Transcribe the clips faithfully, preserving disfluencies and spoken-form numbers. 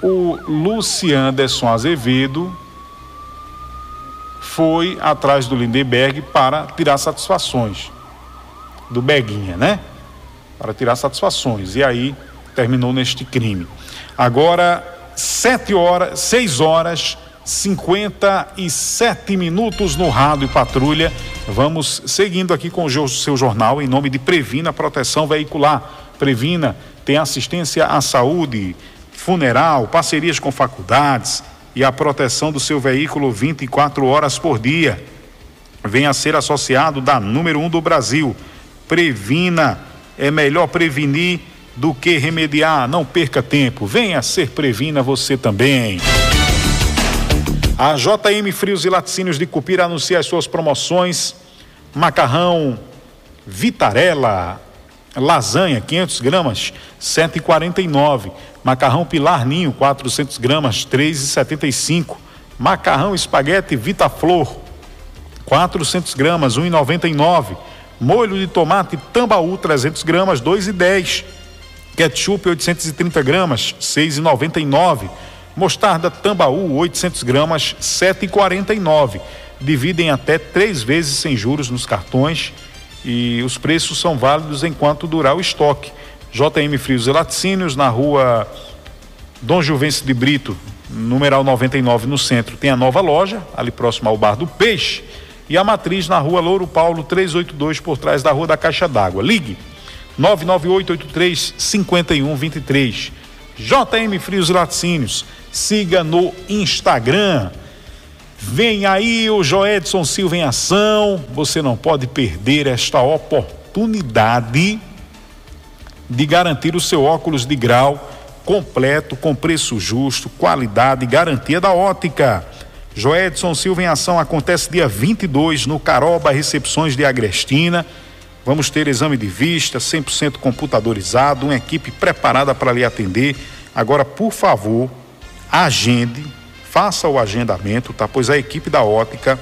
o Lucianderson Azevedo foi atrás do Lindenberg para tirar satisfações do Beguinha, né? Para tirar satisfações, e aí terminou neste crime. Agora, sete horas, seis horas, cinquenta e sete minutos no Rádio Patrulha. Vamos seguindo aqui com o seu jornal em nome de Previna Proteção Veicular. Previna tem assistência à saúde, funeral, parcerias com faculdades e a proteção do seu veículo vinte e quatro horas por dia. Venha ser associado da número um do Brasil. Previna, é melhor prevenir do que remediar. Não perca tempo, venha ser Previna você também. A J M Frios e Laticínios de Cupira anuncia as suas promoções. Macarrão Vitarella, lasanha quinhentas gramas, sete e quarenta e nove. Macarrão Pilar Ninho, quatrocentas gramas, três e setenta e cinco. Macarrão espaguete Vitaflor, quatrocentas gramas, um e noventa e nove. Molho de tomate Tambaú, trezentas gramas, dois e dez. Ketchup oitocentas e trinta gramas, seis e noventa e nove. Mostarda Tambaú, oitocentas gramas, sete e quarenta e nove. Dividem até três vezes sem juros nos cartões e os preços são válidos enquanto durar o estoque. J M Frios e Laticínios, na rua Dom Juvencio de Brito, numeral noventa e nove, no centro, tem a nova loja, ali próximo ao Bar do Peixe, e a matriz na rua Louro Paulo trezentos e oitenta e dois, por trás da rua da Caixa d'Água. Ligue nove nove oito oito três cinco um dois três. J M Frios e Laticínios, siga no Instagram. Vem aí o Joedson Silva em ação. Você não pode perder esta oportunidade de garantir o seu óculos de grau completo, com preço justo, qualidade e garantia da Ótica. Joedson Silva em ação acontece dia vinte e dois no Caroba Recepções de Agrestina. Vamos ter exame de vista cem por cento computadorizado, uma equipe preparada para lhe atender. Agora, por favor, agende, faça o agendamento, tá? Pois a equipe da Ótica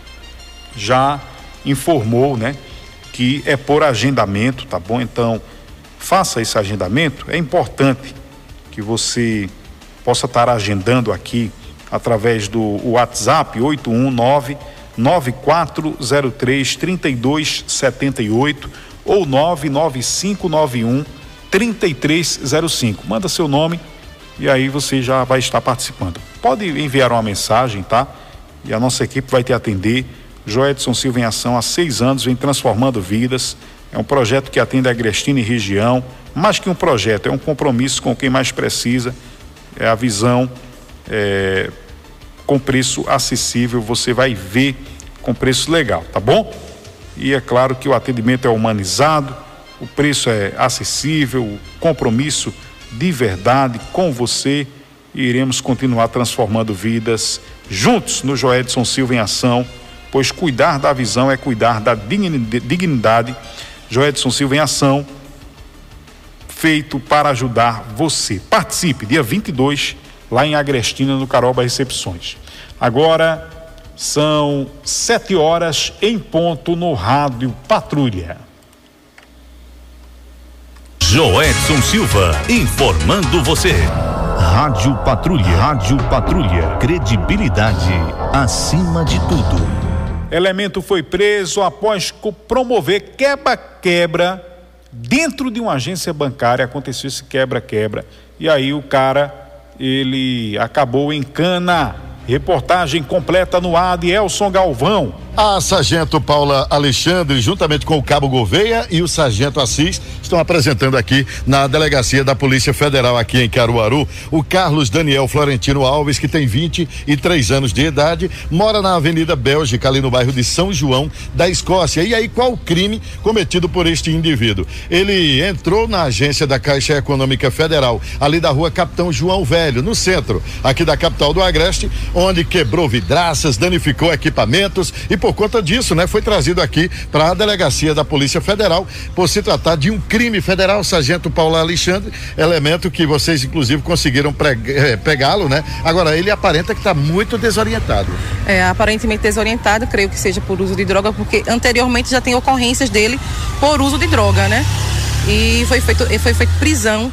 já informou, né, que é por agendamento, tá bom? Então, faça esse agendamento. É importante que você possa estar agendando aqui através do WhatsApp oito um nove, nove quatro zero três, três dois sete oito ou nove nove cinco nove um, três três zero cinco. Manda seu nome e aí você já vai estar participando. Pode enviar uma mensagem, tá? E a nossa equipe vai te atender. Joedson Silva em ação há seis anos, vem transformando vidas. É um projeto que atende a Agrestina e região. Mais que um projeto, é um compromisso com quem mais precisa. É a visão é, com preço acessível. Você vai ver com preço legal, tá bom? E é claro que o atendimento é humanizado, o preço é acessível, o compromisso de verdade com você, e iremos continuar transformando vidas juntos no Joedson Silva em ação, pois cuidar da visão é cuidar da dignidade. Joedson Silva em ação, feito para ajudar você. Participe, dia vinte e dois, lá em Agrestina, no Caroba Recepções. Agora são sete horas em ponto no Rádio Patrulha. Joedson Silva, informando você. Rádio Patrulha, Rádio Patrulha, credibilidade acima de tudo. Elemento foi preso após promover quebra-quebra dentro de uma agência bancária. Aconteceu esse quebra-quebra e aí o cara, ele acabou em cana. Reportagem completa no ar de Elson Galvão. A sargento Paula Alexandre, juntamente com o cabo Gouveia e o sargento Assis, estão apresentando aqui na delegacia da Polícia Federal aqui em Caruaru o Carlos Daniel Florentino Alves, que tem vinte e três anos de idade, mora na Avenida Bélgica, ali no bairro de São João da Escócia. E aí, qual o crime cometido por este indivíduo? Ele entrou na agência da Caixa Econômica Federal, ali da rua Capitão João Velho, no centro aqui da capital do Agreste, onde quebrou vidraças, danificou equipamentos e por conta disso, né, foi trazido aqui para a delegacia da Polícia Federal por se tratar de um crime federal. Sargento Paulo Alexandre, elemento que vocês inclusive conseguiram pegá-lo, né? Agora ele aparenta que está muito desorientado. É, aparentemente desorientado, creio que seja por uso de droga, porque anteriormente já tem ocorrências dele por uso de droga, né? E foi feito, foi feito prisão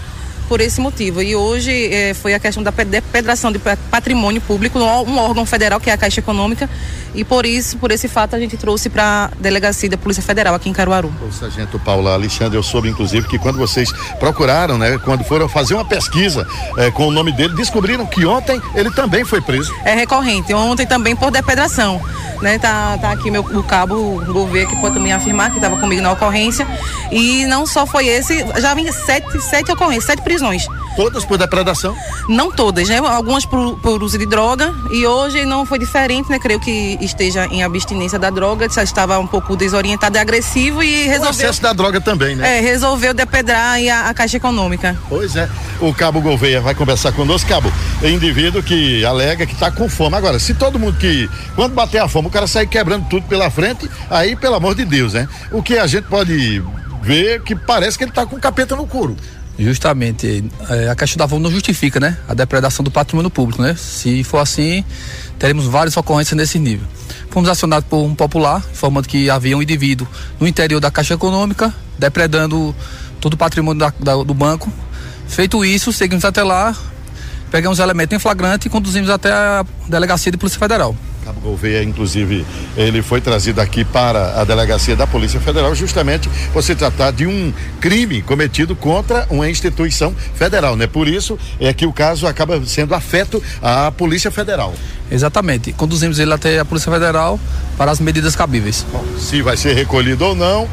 por esse motivo. E hoje eh, foi a questão da depredação de patrimônio público, um órgão federal que é a Caixa Econômica, e por isso, por esse fato, a gente trouxe para a delegacia da Polícia Federal aqui em Caruaru. O sargento Paula Alexandre, eu soube inclusive que quando vocês procuraram, né, quando foram fazer uma pesquisa eh, com o nome dele, descobriram que ontem ele também foi preso. É recorrente, ontem também por depredação, né? Tá, tá aqui meu, o cabo Gouveia que pode também afirmar que estava comigo na ocorrência, e não só foi esse, já vinha sete, sete ocorrências, sete prisões. Todas por depredação? Não todas, né? Algumas por, por uso de droga, e hoje não foi diferente, né? Creio que esteja em abstinência da droga, já estava um pouco desorientado e agressivo e resolveu... O excesso da droga também, né? É, resolveu depredar aí a, a Caixa Econômica. Pois é. O cabo Gouveia vai conversar conosco. Cabo, é indivíduo que alega que está com fome. Agora, se todo mundo que, quando bater a fome, o cara sair quebrando tudo pela frente, aí, pelo amor de Deus, né? O que a gente pode ver que parece que ele está com capeta no couro. Justamente, é, a Caixa da Fome não justifica, né, a depredação do patrimônio público, né? Se for assim, teremos várias ocorrências nesse nível. Fomos acionados por um popular, informando que havia um indivíduo no interior da Caixa Econômica, depredando todo o patrimônio da, da, do banco. Feito isso, seguimos até lá, pegamos o elemento em flagrante e conduzimos até a delegacia de Polícia Federal. Cabo Gouveia, inclusive, ele foi trazido aqui para a delegacia da Polícia Federal justamente por se tratar de um crime cometido contra uma instituição federal, né? Por isso é que o caso acaba sendo afeto à Polícia Federal. Exatamente. Conduzimos ele até a Polícia Federal para as medidas cabíveis. Bom, se vai ser recolhido ou não,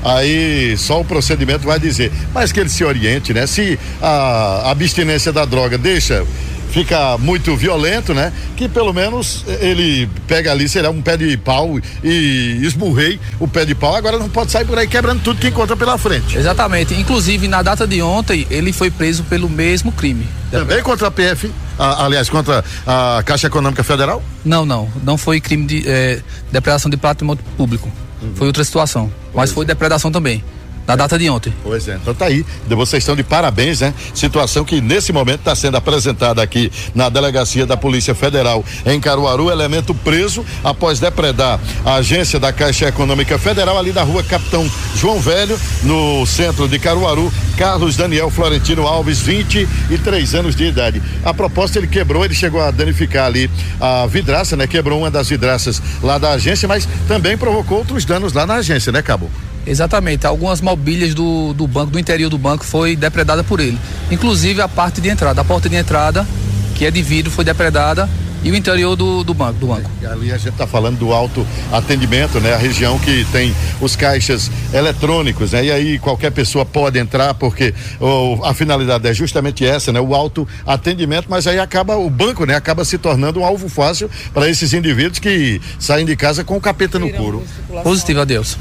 aí só o procedimento vai dizer. Mas que ele se oriente, né? Se a abstinência da droga deixa... fica muito violento, né? Que pelo menos ele pega ali, sei lá, um pé de pau e esmurrei o pé de pau, agora não pode sair por aí quebrando tudo que encontra pela frente. Exatamente, inclusive na data de ontem ele foi preso pelo mesmo crime. Também contra a P F, a, aliás, contra a Caixa Econômica Federal? Não, não, não foi crime de é, depredação de patrimônio público, uhum. Foi outra situação, mas foi depredação também. Na data de ontem. Pois é, então tá aí, vocês estão de parabéns, né? Situação que nesse momento está sendo apresentada aqui na delegacia da Polícia Federal em Caruaru, elemento preso após depredar a agência da Caixa Econômica Federal ali da rua Capitão João Velho, no centro de Caruaru. Carlos Daniel Florentino Alves, vinte e três anos de idade. A propósito, ele quebrou, ele chegou a danificar ali a vidraça, né? Quebrou uma das vidraças lá da agência, mas também provocou outros danos lá na agência, né, Cabo? Exatamente, algumas mobílias do, do banco, do interior do banco foi depredada por ele, inclusive a parte de entrada, a porta de entrada, que é de vidro, foi depredada, e o interior do, do banco, do banco. É, ali a gente está falando do alto atendimento, né? A região que tem os caixas eletrônicos, né? E aí qualquer pessoa pode entrar, porque oh, a finalidade é justamente essa, né? O alto atendimento, mas aí acaba, o banco, né? Acaba se tornando um alvo fácil para esses indivíduos que saem de casa com o capeta no couro. Positivo, adeus.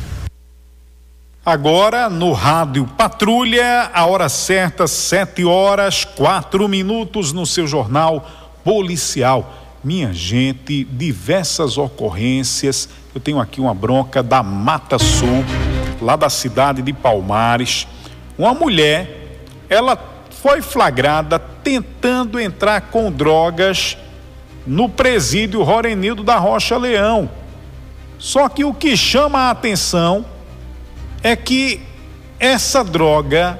Agora no Rádio Patrulha, a hora certa, sete horas, quatro minutos no seu jornal policial. Minha gente, diversas ocorrências. Eu tenho aqui uma bronca da Mata Sul, lá da cidade de Palmares. Uma mulher, ela foi flagrada tentando entrar com drogas no presídio Rorenildo da Rocha Leão. Só que o que chama a atenção é que essa droga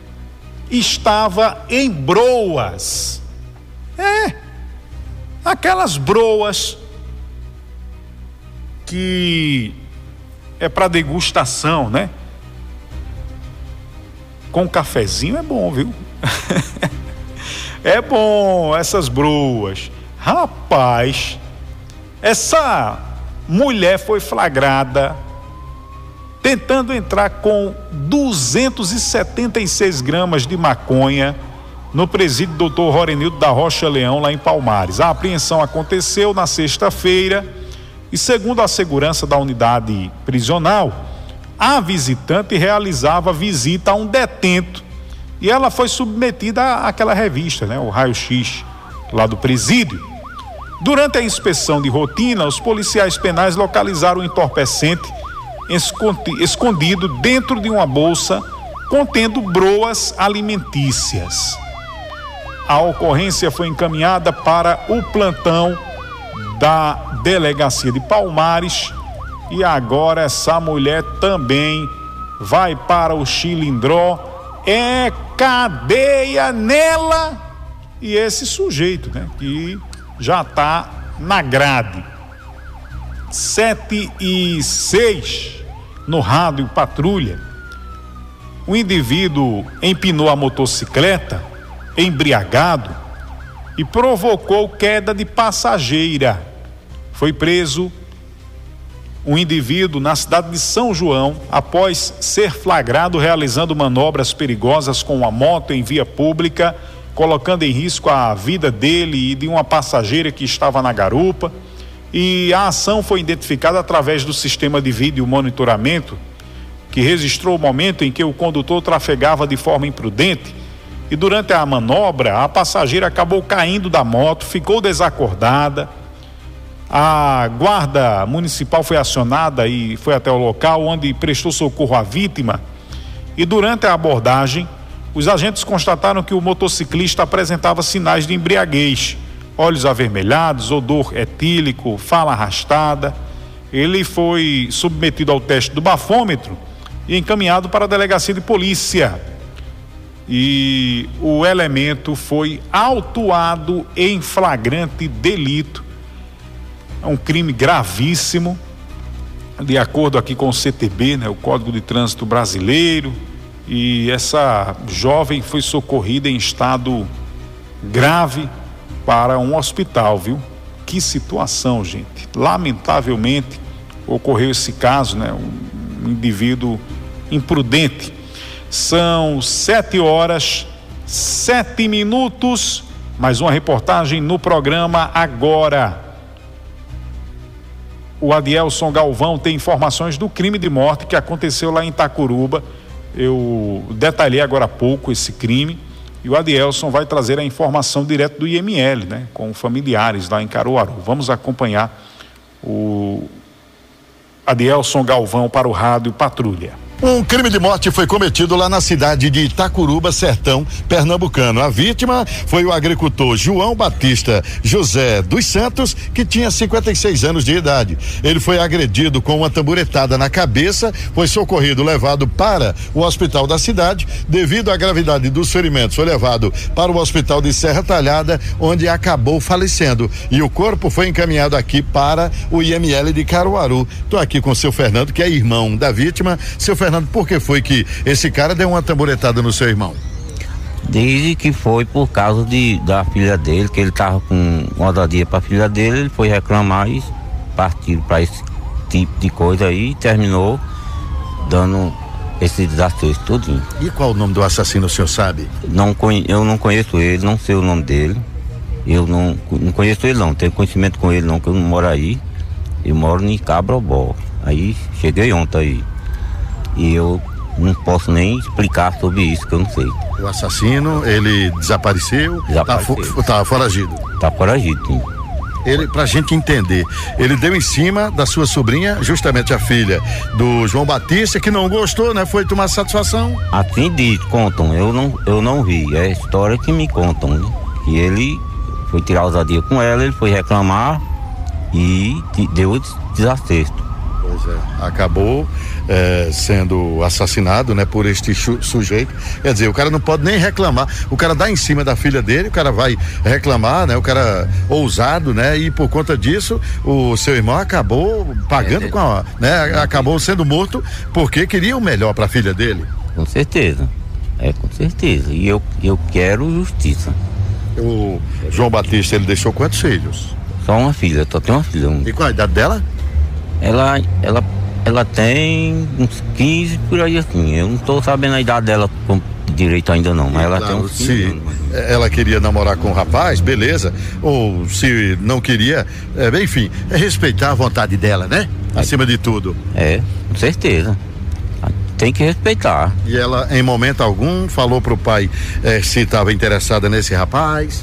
estava em broas. É, aquelas broas que é para degustação, né? Com cafezinho é bom, viu? É bom essas broas. Rapaz, essa mulher foi flagrada tentando entrar com duzentos e setenta e seis gramas de maconha no presídio doutor Rorenildo da Rocha Leão, lá em Palmares. A apreensão aconteceu na sexta-feira e, segundo a segurança da unidade prisional, a visitante realizava visita a um detento e ela foi submetida àquela revista, né, o raio-x lá do presídio. Durante a inspeção de rotina, os policiais penais localizaram o entorpecente escondido dentro de uma bolsa contendo broas alimentícias. A ocorrência foi encaminhada para o plantão da delegacia de Palmares e agora essa mulher também vai para o Chilindró é cadeia nela e esse sujeito, né, que já está na grade. Sete e seis no Rádio Patrulha. O indivíduo empinou a motocicleta embriagado e provocou queda de passageira. Foi preso um indivíduo na cidade de São João após ser flagrado realizando manobras perigosas com uma moto em via pública, colocando em risco a vida dele e de uma passageira que estava na garupa. E a ação foi identificada através do sistema de vídeo monitoramento que registrou o momento em que o condutor trafegava de forma imprudente e durante a manobra a passageira acabou caindo da moto, ficou desacordada. A guarda municipal foi acionada e foi até o local onde prestou socorro à vítima e durante a abordagem os agentes constataram que o motociclista apresentava sinais de embriaguez, olhos avermelhados, odor etílico, fala arrastada. Ele foi submetido ao teste do bafômetro e encaminhado para a delegacia de polícia. E o elemento foi autuado em flagrante delito. É um crime gravíssimo, de acordo aqui com o C T B, né, o Código de Trânsito Brasileiro. E essa jovem foi socorrida em estado grave para um hospital, viu? Que situação, gente. Lamentavelmente ocorreu esse caso, né? Um indivíduo imprudente. São sete horas, sete minutos. Mais uma reportagem no programa Agora. O Adielson Galvão tem informações do crime de morte que aconteceu lá em Itacuruba. Eu detalhei agora há pouco esse crime. E o Adielson vai trazer a informação direto do I M L, né? Com familiares lá em Caruaru. Vamos acompanhar o Adielson Galvão para o Rádio Patrulha. Um crime de morte foi cometido lá na cidade de Itacuruba, sertão pernambucano. A vítima foi o agricultor João Batista José dos Santos, que tinha cinquenta e seis anos de idade. Ele foi agredido com uma tamburetada na cabeça, foi socorrido, levado para o hospital da cidade. Devido à gravidade dos ferimentos, foi levado para o hospital de Serra Talhada, onde acabou falecendo. E o corpo foi encaminhado aqui para o I M L de Caruaru. Estou aqui com o seu Fernando, que é irmão da vítima. Seu Fernando, por que foi que esse cara deu uma tamboretada no seu irmão? Desde que foi por causa de, da filha dele, que ele tava com ousadia para a filha dele, ele foi reclamar e partiu para esse tipo de coisa aí e terminou dando esse desastre todinho. E qual o nome do assassino, o senhor sabe? Não, eu não conheço ele, não sei o nome dele. Eu não, não conheço ele não, tenho conhecimento com ele não, que eu não moro aí. Eu moro em Cabrobó. Aí cheguei ontem aí. E eu não posso nem explicar sobre isso, que eu não sei. O assassino, ele desapareceu? Desapareceu. Tá, tá foragido? Tá foragido, sim. Ele, pra gente entender, ele deu em cima da sua sobrinha, justamente a filha do João Batista, que não gostou, né? Foi tomar satisfação? Assim diz, contam, eu não, eu não vi, é a história que me contam, né? Que ele foi tirar ousadia com ela, ele foi reclamar e deu desacerto. Pois é, acabou é, sendo assassinado, né, por este sujeito. Quer dizer, o cara não pode nem reclamar, o cara dá em cima da filha dele, o cara vai reclamar, né, o cara ousado, né, e por conta disso o seu irmão acabou pagando é, com a, né, acabou sendo morto porque queria o melhor para a filha dele. Com certeza, é, com certeza, e eu, eu quero justiça. O João Batista, ele deixou quantos filhos? Só uma filha, só tem uma filha. Um. E qual a idade dela? Ela, ela, ela tem uns quinze por aí assim. Eu não estou sabendo a idade dela com direito ainda não, mas e, ela claro, tem uns quinze se anos. Ela queria namorar com o rapaz, beleza. Ou se não queria, é, enfim, é respeitar a vontade dela, né? Acima de tudo. É, com certeza. Tem que respeitar. E ela, em momento algum, falou pro pai é, se estava interessada nesse rapaz?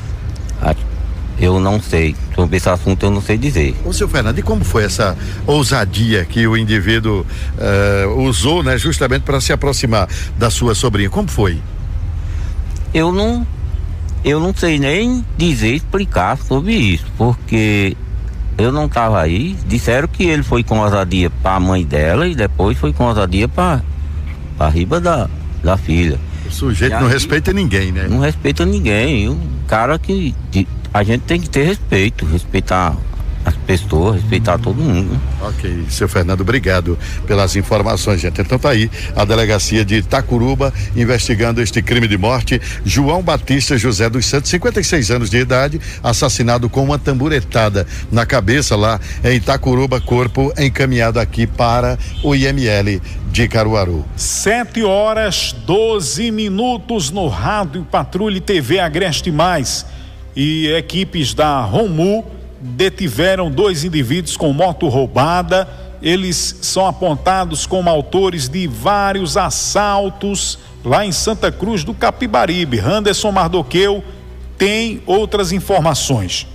Eu não sei, sobre esse assunto eu não sei dizer. Ô, seu Fernando, e como foi essa ousadia que o indivíduo uh, usou, né, justamente para se aproximar da sua sobrinha? Como foi? Eu não, eu não sei nem dizer, explicar sobre isso, porque eu não estava aí. Disseram que ele foi com ousadia para a mãe dela e depois foi com ousadia para a riba da, da filha. O sujeito não respeita ninguém, né? Não respeita ninguém. O cara que... A gente tem que ter respeito, respeitar as pessoas, respeitar todo mundo. Ok, seu Fernando, obrigado pelas informações, gente. Então tá aí a delegacia de Itacuruba investigando este crime de morte. João Batista José dos Santos, cinquenta e seis anos de idade, assassinado com uma tamburetada na cabeça lá em Itacuruba, corpo encaminhado aqui para o I M L de Caruaru. Sete horas, doze minutos no Rádio Patrulha e T V Agreste Mais. E equipes da Romu detiveram dois indivíduos com moto roubada. Eles são apontados como autores de vários assaltos lá em Santa Cruz do Capibaribe. Anderson Mardoqueu tem outras informações.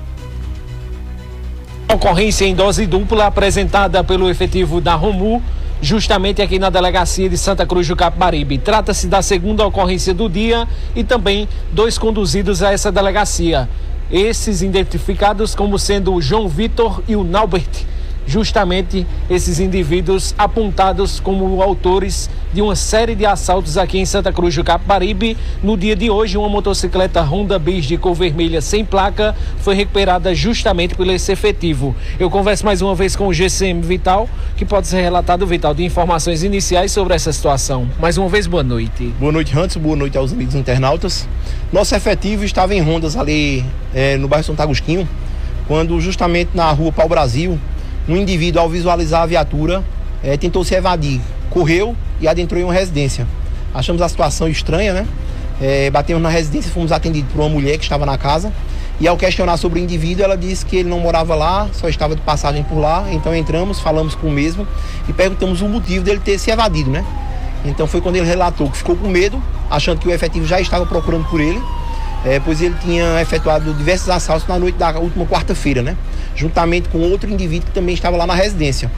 Ocorrência em dose dupla apresentada pelo efetivo da Romu, justamente aqui na delegacia de Santa Cruz do Capibaribe. Trata-se da segunda ocorrência do dia e também dois conduzidos a essa delegacia. Esses identificados como sendo o João Vitor e o Naubert, justamente esses indivíduos apontados como autores de uma série de assaltos aqui em Santa Cruz do Capibaribe. No dia de hoje, uma motocicleta Honda Bis de cor vermelha sem placa foi recuperada justamente por esse efetivo. Eu converso mais uma vez com o G C M Vital, que pode ser relatado, Vital, de informações iniciais sobre essa situação. Mais uma vez, boa noite. Boa noite, Hanson, boa noite aos amigos internautas. Nosso efetivo estava em rondas ali é, no bairro Santo Agostinho, quando justamente na rua Pau Brasil, um indivíduo, ao visualizar a viatura, é, tentou se evadir, correu e adentrou em uma residência. Achamos a situação estranha, né? É, batemos na residência, fomos atendidos por uma mulher que estava na casa, e ao questionar sobre o indivíduo, ela disse que ele não morava lá, só estava de passagem por lá. Então entramos, falamos com o mesmo e perguntamos o motivo dele ter se evadido, né? Então foi quando ele relatou que ficou com medo, achando que o efetivo já estava procurando por ele, é, pois ele tinha efetuado diversos assaltos na noite da última quarta-feira, né? Juntamente com outro indivíduo que também estava lá na residência.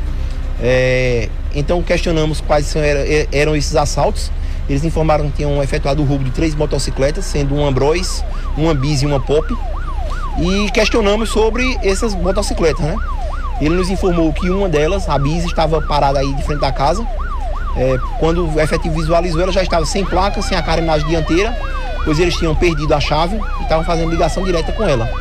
É, então questionamos quais eram, eram esses assaltos. Eles informaram que tinham efetuado o roubo de três motocicletas, sendo uma Bros, uma Bis e uma Pop. E questionamos sobre essas motocicletas, né? Ele nos informou que uma delas, a Bis, estava parada aí de frente da casa. É, quando o efetivo visualizou, ela já estava sem placa, sem a carenagem dianteira, pois eles tinham perdido a chave e estavam fazendo ligação direta com ela.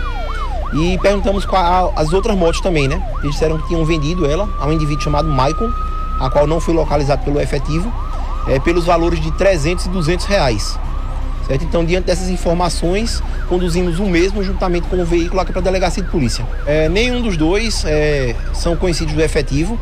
E perguntamos qual, as outras motos também, né? Eles disseram que tinham vendido ela a um indivíduo chamado Maicon, a qual não foi localizado pelo efetivo, é, pelos valores de trezentos e duzentos reais. Certo? Então, diante dessas informações, conduzimos o mesmo juntamente com o veículo aqui para a delegacia de polícia. É, nenhum dos dois é, são conhecidos do efetivo.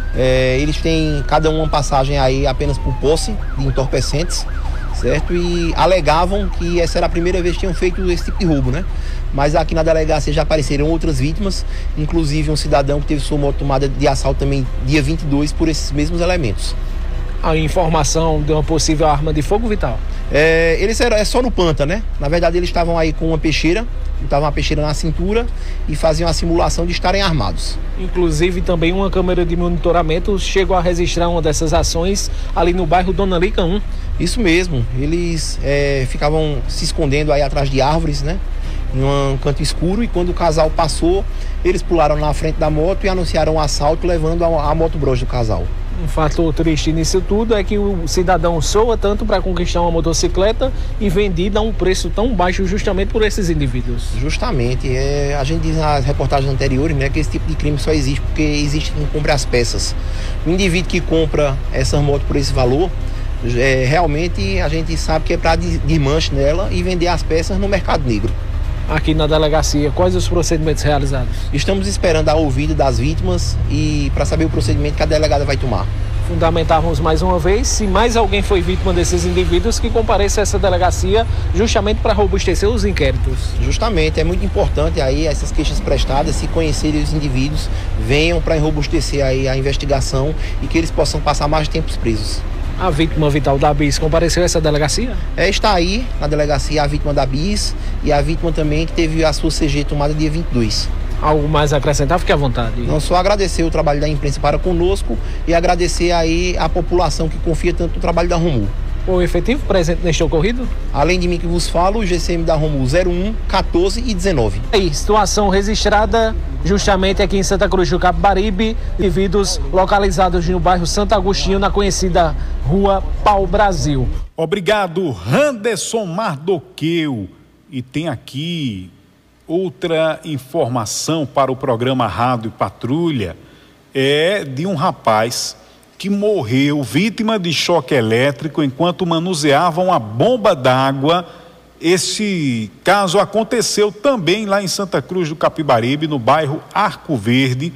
É, eles têm cada uma passagem aí apenas por posse de entorpecentes, certo? E alegavam que essa era a primeira vez que tinham feito esse tipo de roubo, né? Mas aqui na delegacia já apareceram outras vítimas, inclusive um cidadão que teve sua moto tomada de assalto também dia vinte e dois por esses mesmos elementos. A informação de uma possível arma de fogo, Vital? É, eles eram é só no Panta, né? Na verdade eles estavam aí com uma peixeira, estavam uma peixeira na cintura e faziam a simulação de estarem armados. Inclusive também uma câmera de monitoramento chegou a registrar uma dessas ações ali no bairro Dona Lica um. Isso mesmo, eles é, ficavam se escondendo aí atrás de árvores, né? Em um canto escuro, e quando o casal passou, eles pularam na frente da moto e anunciaram um assalto, levando a, a moto Bros do casal. Um fator triste nisso tudo é que o cidadão soa tanto para conquistar uma motocicleta e vendida a um preço tão baixo justamente por esses indivíduos. Justamente, é, a gente diz nas reportagens anteriores, né, que esse tipo de crime só existe porque existe quem compra as peças. O indivíduo que compra essas motos por esse valor, é, realmente a gente sabe que é para desmanche nela e vender as peças no mercado negro. Aqui na delegacia, quais os procedimentos realizados? Estamos esperando a ouvida das vítimas e para saber o procedimento que a delegada vai tomar. Fundamentávamos mais uma vez, se mais alguém foi vítima desses indivíduos, que compareça a essa delegacia justamente para robustecer os inquéritos. Justamente, é muito importante aí essas queixas prestadas, se conhecerem os indivíduos, venham para robustecer aí a investigação e que eles possam passar mais tempos presos. A vítima Vital da Bis compareceu a essa delegacia? É, está aí na delegacia a vítima da Bis e a vítima também que teve a sua C G tomada dia vinte e dois. Algo mais a acrescentar? Fique à vontade. Não só agradecer o trabalho da imprensa para conosco e agradecer aí a população que confia tanto no trabalho da Romu. O efetivo presente neste ocorrido? Além de mim que vos falo, o G C M da Romu zero um, quatorze e dezenove. Aí, situação registrada justamente aqui em Santa Cruz do Capibaribe, indivíduos localizados no bairro Santo Agostinho, na conhecida Rua Pau Brasil. Obrigado, Anderson Mardoqueu. E tem aqui outra informação para o programa Rádio Patrulha, é de um rapaz que morreu vítima de choque elétrico enquanto manuseava uma bomba d'água. Esse caso aconteceu também lá em Santa Cruz do Capibaribe, no bairro Arco Verde.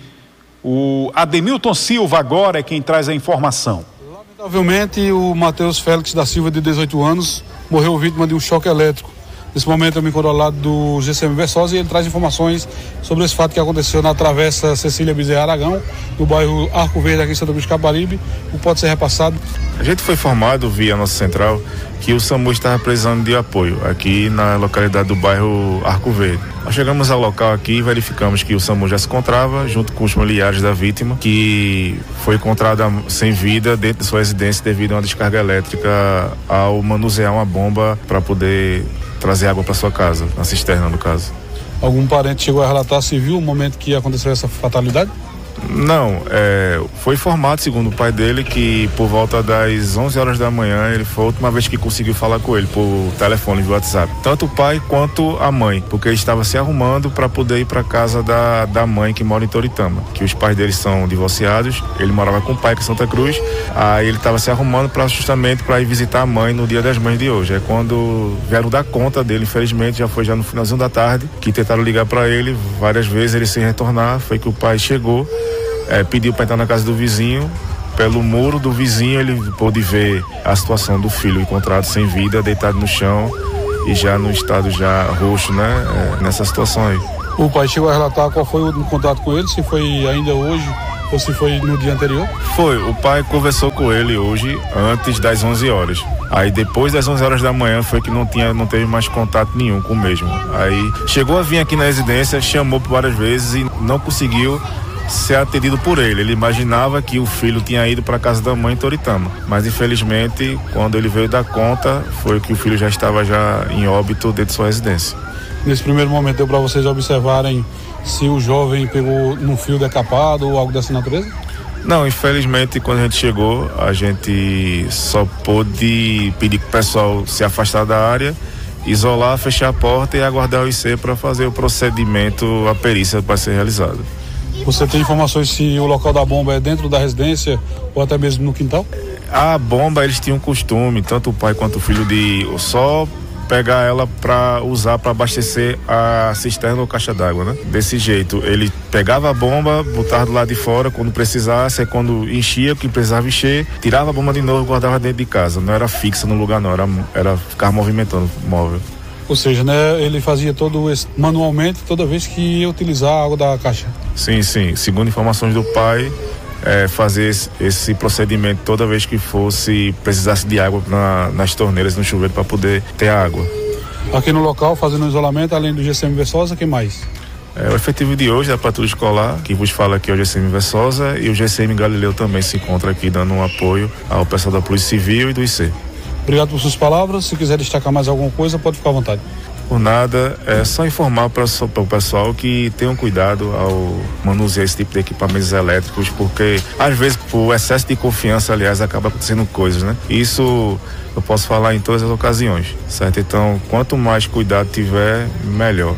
O Ademilton Silva agora é quem traz a informação. Lamentavelmente, o Matheus Félix da Silva, de dezoito anos, morreu vítima de um choque elétrico. Nesse momento eu me encontro ao lado do G C M Versosa e ele traz informações sobre esse fato que aconteceu na Travessa Cecília Bezerra Aragão, no bairro Arco Verde, aqui em Santa Cruz do Capibaribe. O que pode ser repassado? A gente foi informado via nossa central que o SAMU estava precisando de apoio aqui na localidade do bairro Arco Verde. Nós chegamos ao local aqui e verificamos que o SAMU já se encontrava junto com os familiares da vítima, que foi encontrada sem vida dentro de sua residência devido a uma descarga elétrica ao manusear uma bomba para poder trazer água para sua casa, na cisterna no caso. Algum parente chegou a relatar se viu o momento que aconteceu essa fatalidade? Não, é, foi informado, segundo o pai dele, que por volta das onze horas da manhã, ele foi a última vez que conseguiu falar com ele por telefone via WhatsApp. Tanto o pai quanto a mãe, porque ele estava se arrumando para poder ir para casa da, da mãe que mora em Toritama, que os pais dele são divorciados. Ele morava com o pai, que é Santa Cruz. Aí ele estava se arrumando para justamente para ir visitar a mãe no Dia das Mães de hoje. É quando vieram dar conta dele, infelizmente, já foi já no finalzinho da tarde, que tentaram ligar para ele várias vezes, ele sem retornar. Foi que o pai chegou. É, pediu para entrar na casa do vizinho. Pelo muro do vizinho ele pôde ver a situação do filho encontrado sem vida, deitado no chão e já no estado já roxo, né? É, nessa situação aí. O pai chegou a relatar qual foi o último contato com ele, se foi ainda hoje ou se foi no dia anterior? Foi, o pai conversou com ele hoje antes das onze horas. Aí depois das onze horas da manhã foi que não tinha, não teve mais contato nenhum com o mesmo. Aí chegou a vir aqui na residência, chamou por várias vezes e não conseguiu ser atendido por ele. Ele imaginava que o filho tinha ido para a casa da mãe em Toritama, mas infelizmente quando ele veio dar conta foi que o filho já estava já em óbito dentro de sua residência. Nesse primeiro momento deu para vocês observarem se o jovem pegou num fio decapado ou algo dessa natureza? Não, infelizmente quando a gente chegou a gente só pôde pedir que o pessoal se afastar da área, isolar, fechar a porta e aguardar o I C para fazer o procedimento, a perícia para ser realizada. Você tem informações se o local da bomba é dentro da residência ou até mesmo no quintal? A bomba, eles tinham costume, tanto o pai quanto o filho, de só pegar ela para usar para abastecer a cisterna ou caixa d'água, né? Desse jeito, ele pegava a bomba, botava do lado de fora quando precisasse, aí quando enchia, que precisava encher, tirava a bomba de novo e guardava dentro de casa. Não era fixa no lugar não, era, era ficar movimentando o móvel. Ou seja, né, ele fazia todo isso manualmente toda vez que ia utilizar a água da caixa? Sim, sim. Segundo informações do pai, é, fazer esse, esse procedimento toda vez que fosse, precisasse de água na, nas torneiras, no chuveiro, para poder ter água. Aqui no local, fazendo o isolamento, além do G C M Versosa, quem mais? É, o efetivo de hoje é a patrulha escolar, que vos fala aqui é o G C M Versosa, e o G C M Galileu também se encontra aqui dando um apoio ao pessoal da Polícia Civil e do I C. Obrigado por suas palavras. Se quiser destacar mais alguma coisa, pode ficar à vontade. Por nada, é só informar para o pessoal que tenham cuidado ao manusear esse tipo de equipamentos elétricos, porque às vezes por excesso de confiança, aliás, acaba acontecendo coisas, né? Isso eu posso falar em todas as ocasiões, certo? Então, quanto mais cuidado tiver, melhor.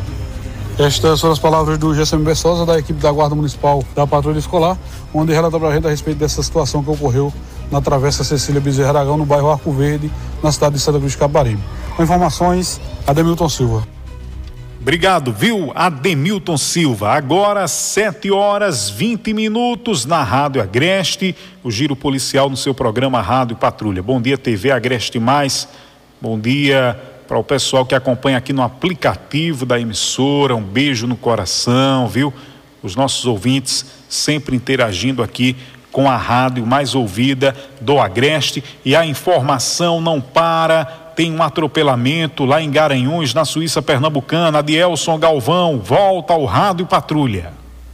Estas foram as palavras do G C M Versosa, da equipe da Guarda Municipal da Patrulha Escolar, onde relata para a gente a respeito dessa situação que ocorreu na Travessa Cecília Bezerra Aragão, no bairro Arco Verde, na cidade de Santa Cruz do Capibaribe. Com informações, Ademilton Silva. Obrigado, viu, Ademilton Silva. Agora, sete horas vinte minutos na Rádio Agreste, o Giro Policial no seu programa Rádio Patrulha. Bom dia, T V Agreste Mais. Bom dia para o pessoal que acompanha aqui no aplicativo da emissora. Um beijo no coração, viu? Os nossos ouvintes sempre interagindo aqui com a rádio mais ouvida do Agreste. E a informação não para, tem um atropelamento lá em Garanhuns, na Suíça Pernambucana. Adielson Galvão, volta ao Rádio Patrulha.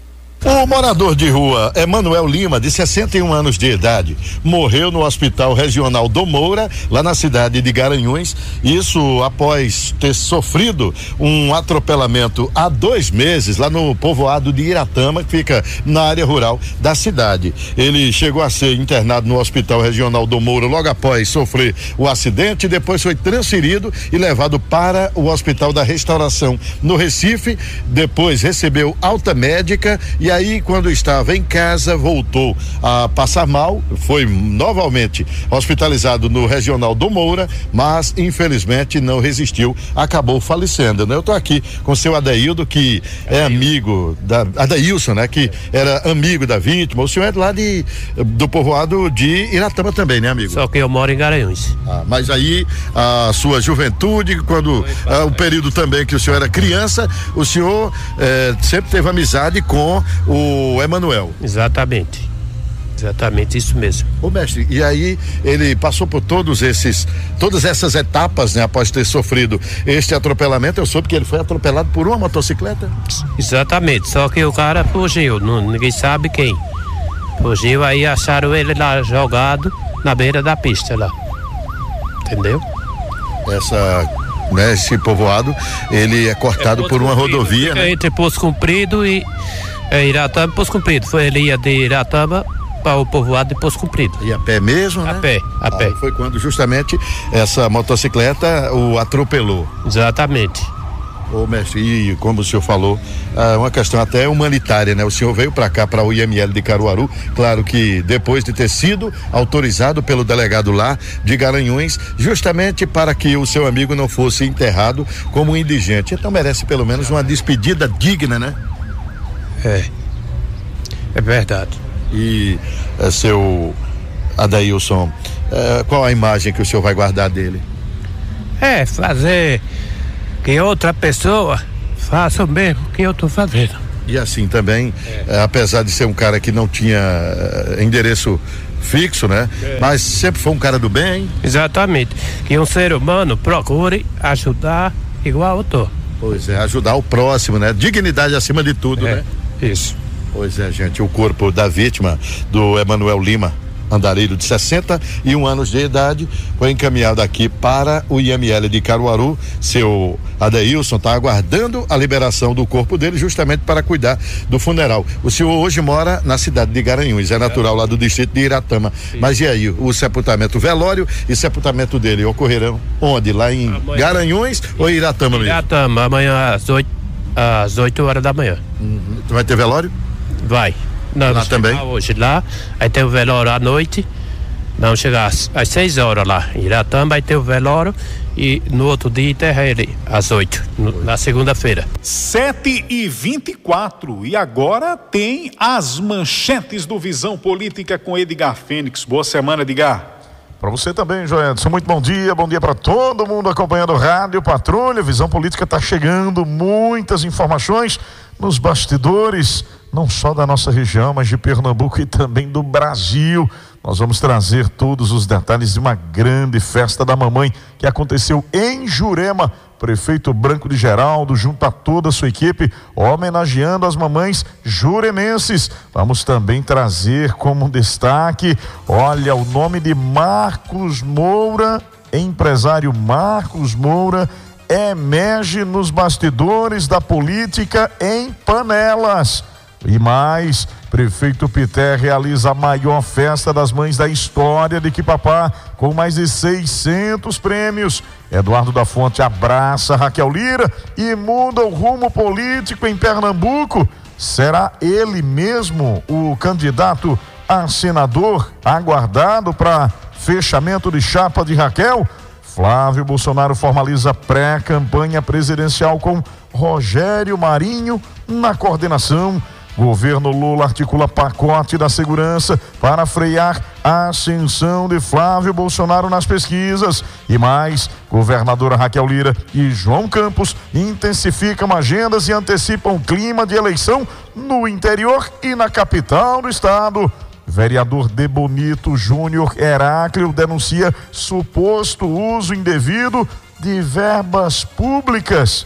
O morador de rua Emanuel Lima, de sessenta e um anos de idade, morreu no Hospital Regional do Moura, lá na cidade de Garanhuns. Isso após ter sofrido um atropelamento há dois meses lá no povoado de Iratama, que fica na área rural da cidade. Ele chegou a ser internado no Hospital Regional do Moura logo após sofrer o acidente, depois foi transferido e levado para o Hospital da Restauração no Recife, depois recebeu alta médica e aí, quando estava em casa, voltou a passar mal, foi novamente hospitalizado no Regional do Moura, mas infelizmente não resistiu, acabou falecendo, né? Eu tô aqui com o seu Adaildo, que é amigo da Adailson, né? Que era amigo da vítima. O senhor é lá de do povoado de Iratama também, né, amigo? Só que eu moro em Garanhuns. Ah, mas aí a sua juventude, quando ah, o período também que o senhor era criança, o senhor eh, sempre teve amizade com o Emanuel. Exatamente. Exatamente, isso mesmo. Ô mestre, e aí ele passou por todos esses, todas essas etapas, né? Após ter sofrido este atropelamento, eu soube que ele foi atropelado por uma motocicleta? Exatamente, só que o cara fugiu, não, ninguém sabe quem. Fugiu, aí acharam ele lá jogado na beira da pista lá. Entendeu? Essa, né, esse povoado, ele é cortado é por uma comprido, rodovia, né? Entre Poço Comprido e é, Iratama e Poço Comprido. Foi ele ia de Iratama para o povoado de Poço Comprido. E a pé mesmo, né? A pé, a ah, pé. Foi quando justamente essa motocicleta o atropelou. Exatamente. Ô mestre, e como o senhor falou, é uma questão até humanitária, né? O senhor veio para cá, para o I M L de Caruaru, claro que depois de ter sido autorizado pelo delegado lá de Garanhuns, justamente para que o seu amigo não fosse enterrado como um indigente. Então merece pelo menos uma despedida digna, né? É, é verdade. E é, seu Adailson, é, qual a imagem que o senhor vai guardar dele? É, fazer que outra pessoa faça o mesmo que eu estou fazendo. E assim também, é. É, apesar de ser um cara que não tinha é, endereço fixo, né? É. Mas sempre foi um cara do bem. Exatamente. Que um ser humano procure ajudar igual eu tô. Pois é, ajudar o próximo, né? Dignidade acima de tudo, é. né? Isso. Pois é, gente, o corpo da vítima, do Emanuel Lima Andarilho, de sessenta e um anos de idade, foi encaminhado aqui para o I M L de Caruaru. Seu Adailson está aguardando a liberação do corpo dele justamente para cuidar do funeral. O senhor hoje mora na cidade de Garanhuns, é natural lá do distrito de Iratama. Sim. Mas e aí, o sepultamento, o velório e sepultamento dele ocorrerão onde? Lá em amanhã. Garanhuns ou em Iratama mesmo? Iratama, amanhã às oito, às oito horas da manhã. Uhum. Vai ter velório? Vai. Não, lá também? Hoje lá, aí tem o velório à noite, não chegar às, às seis horas lá, em Iratama vai ter o velório e no outro dia enterra ele às oito, no, na segunda-feira. sete e vinte e quatro, e agora tem as manchetes do Visão Política com Edgar Fênix. Boa semana, Edgar. Para você também, Joedson, muito bom dia, bom dia para todo mundo acompanhando o Rádio Patrulha. Visão Política está chegando, muitas informações nos bastidores, não só da nossa região, mas de Pernambuco e também do Brasil. Nós vamos trazer todos os detalhes de uma grande festa da mamãe que aconteceu em Jurema. Prefeito Branco de Geraldo, junto a toda a sua equipe, homenageando as mamães juremenses. Vamos também trazer como destaque, olha, o nome de Marcos Moura, empresário Marcos Moura, emerge nos bastidores da política em Panelas. E mais, prefeito Pité realiza a maior festa das mães da história de Quipapá, com mais de seiscentos prêmios. Eduardo da Fonte abraça Raquel Lira e muda o rumo político em Pernambuco. Será ele mesmo o candidato a senador aguardado para fechamento de chapa de Raquel? Flávio Bolsonaro formaliza pré-campanha presidencial com Rogério Marinho na coordenação. Governo Lula articula pacote da segurança para frear a ascensão de Flávio Bolsonaro nas pesquisas. E mais, governadora Raquel Lira e João Campos intensificam agendas e antecipam clima de eleição no interior e na capital do estado. Vereador De Bonito Júnior Heráclio denuncia suposto uso indevido de verbas públicas.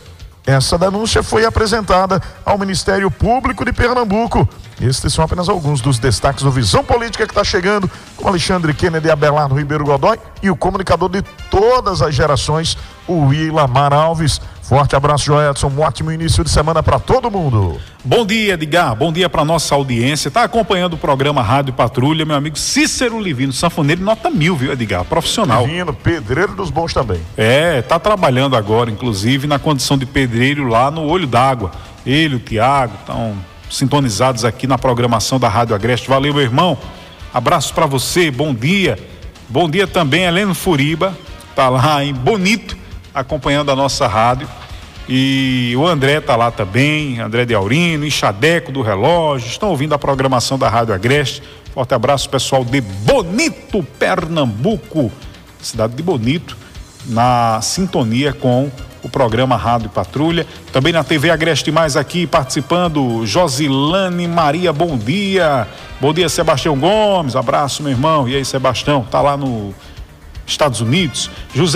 Essa denúncia foi apresentada ao Ministério Público de Pernambuco. Estes são apenas alguns dos destaques do Visão Política que está chegando, com Alexandre Kennedy, Abelardo Ribeiro Godoy e o comunicador de todas as gerações, o Ilamar Alves. Forte abraço, Joedson. Um ótimo início de semana para todo mundo. Bom dia, Edgar. Bom dia para nossa audiência. Está acompanhando o programa Rádio Patrulha, meu amigo Cícero Livino, sanfoneiro, nota mil, viu, Edgar? Profissional. Livino, pedreiro dos bons também. É, tá trabalhando agora, inclusive, na condição de pedreiro lá no Olho d'Água. Ele, o Tiago, estão sintonizados aqui na programação da Rádio Agreste. Valeu, meu irmão. Abraço para você, bom dia. Bom dia também, Heleno Furiba, tá lá em Bonito, acompanhando a nossa rádio. E o André tá lá também, André de Aurino, Enxadeco do Relógio, estão ouvindo a programação da Rádio Agreste. Forte abraço, pessoal de Bonito, Pernambuco, cidade de Bonito, na sintonia com o programa Rádio Patrulha. Também na T V Agreste Mais aqui participando, Josilane Maria, bom dia. Bom dia, Sebastião Gomes, abraço, meu irmão. E aí, Sebastião, tá lá no Estados Unidos. José